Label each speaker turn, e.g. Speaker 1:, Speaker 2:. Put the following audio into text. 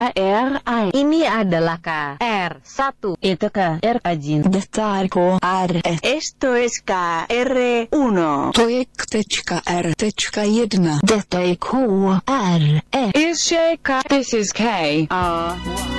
Speaker 1: KRI. Ini adalah KR1.
Speaker 2: Itu KR1.
Speaker 3: Detta är KR1.
Speaker 1: Esto es KR1.
Speaker 3: To är KR1. Detta är KR1.
Speaker 1: Is This is K.